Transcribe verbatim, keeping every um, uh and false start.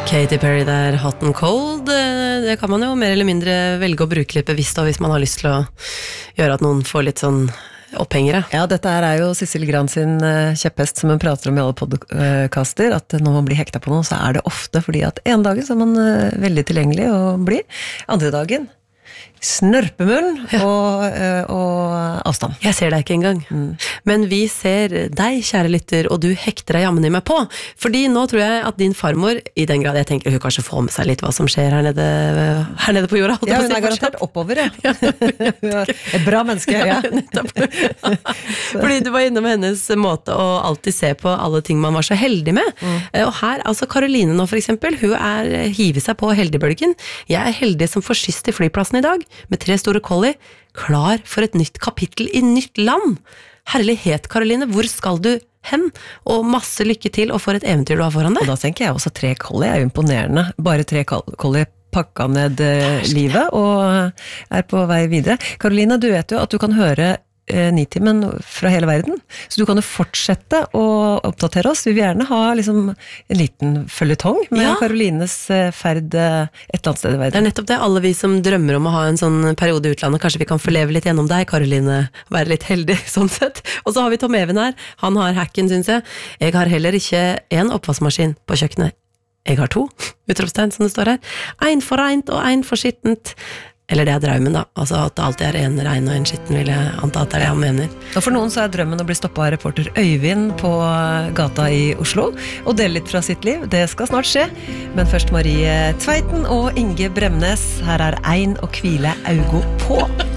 Katy Perry der, Hot and Cold. Det kan man jo mer eller mindre velge å bruke litt bevisst hvis man har lyst til å gjøre at noen får litt sånn opphengere. Ja, dette her er jo Cecil Gran sin kjepphest som hun prater om i alle podcaster, at når man blir hekta på noe, så er det ofte fordi at en dag så er man veldig tilgjengelig og blir, andre dagen snørpemunn ja. og, og avstand. Jeg ser deg ikke engang. Mm. Men vi ser deg, kjære lytter, og du hekter deg jammen i meg på. Fordi nå tror jeg at din farmor, i den grad jeg tenker hun kanskje får med seg litt hva som skjer her nede, her nede på jorda. Ja, hun er garantert oppover, ja. Et bra menneske, ja. Fordi du var innom hennes måte å alltid se på alle ting man var så heldig med. Mm. Og her, altså Karoline nå for eksempel, hun er hiver seg på heldigbølgen. Jeg er heldig som får skyss til flyplassen i dag, med tre store collie, klar for et nytt kapittel i nytt land. Herlighet, Karoline, hvor skal du hen? Og masse lykke til, og for et eventyr du har foran deg. Og da tenker jeg også tre collie er jo imponerende. Bare tre collie pakka ned livet, og er på vei videre. Karoline, du vet jo at du kan høre Nitimen fra hele verden, så du kan jo fortsette å oppdatere oss. Vi vil gjerne ha liksom en liten føljetong med ja. Karolines ferd et eller annet sted i verden. Det er nettopp det, alle vi som drømmer om å ha en sånn periode i utlandet, kanskje vi kan få leve litt gjennom deg, Karoline, være litt heldig sånn sett. Og så har vi Tom Even her, han har hacken, synes jeg. Jeg har heller ikke en oppvaskmaskin på kjøkkenet. Jeg har to, utropstegn som det står her. Ein for reint og ein for skittent. Eller det er drømmen da, altså at det alltid er en rein og en skitten, vil jeg anta at det er det han mener. Og for noen så er drømmen å bli stoppet av reporter Øyvind på gata i Oslo, og dele litt fra sitt liv, det skal snart skje. Men først Marie Tveiten og Inge Bremnes, her er Ein og hvile augo på.